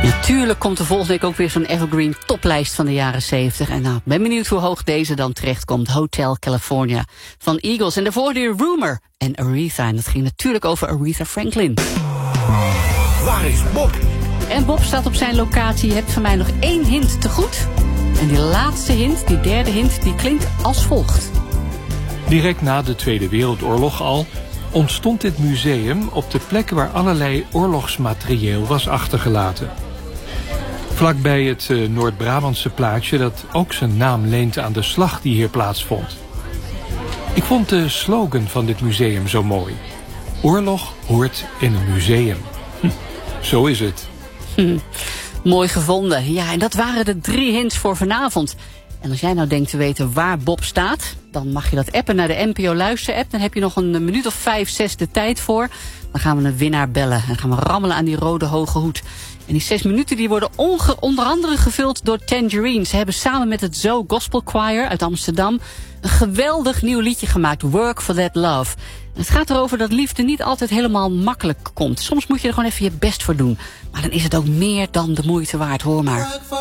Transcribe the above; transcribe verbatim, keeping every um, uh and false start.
Natuurlijk komt er volgende week ook weer zo'n evergreen toplijst van de jaren zeventig. En nou, ben benieuwd hoe hoog deze dan terechtkomt. Hotel California van Eagles. En daarvoor de Rumor en Aretha. En dat ging natuurlijk over Aretha Franklin. Waar is Bob? En Bob staat op zijn locatie. Je hebt van mij nog één hint te goed. En die laatste hint, die derde hint, die klinkt als volgt. Direct na de Tweede Wereldoorlog al ontstond dit museum op de plek waar allerlei oorlogsmaterieel was achtergelaten. Vlakbij het uh, Noord-Brabantse plaatsje dat ook zijn naam leent aan de slag die hier plaatsvond. Ik vond de slogan van dit museum zo mooi. Oorlog hoort in een museum. Hm, zo is het. Hm, mooi gevonden. Ja, en dat waren de drie hints voor vanavond. En als jij nou denkt te weten waar Bob staat, dan mag je dat appen naar de N P O Luister-app. Dan heb je nog een minuut of vijf, zes de tijd voor. Dan gaan we een winnaar bellen en gaan we rammelen aan die rode hoge hoed. En die zes minuten die worden onge- onder andere gevuld door Tangerine. Ze hebben samen met het Zo Gospel Choir uit Amsterdam een geweldig nieuw liedje gemaakt. Work for that love. En het gaat erover dat liefde niet altijd helemaal makkelijk komt. Soms moet je er gewoon even je best voor doen. Maar dan is het ook meer dan de moeite waard, hoor maar.